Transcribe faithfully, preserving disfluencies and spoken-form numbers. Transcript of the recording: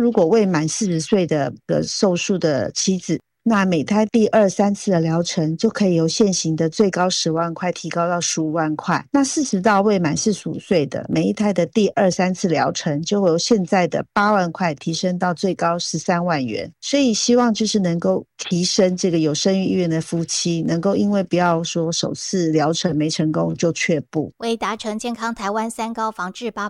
如果未满四十岁的的受术的妻子，那每胎第二三次的疗程就可以由现行的最高十万块提高到十五万块。那四十到未满四十五岁的，每一胎的第二三次疗程就会由现在的八万块提升到最高十三万元。所以希望就是能够提升这个有生育意愿的夫妻，能够因为不要说首次疗程没成功就却步。 为达成健康台湾三高防治八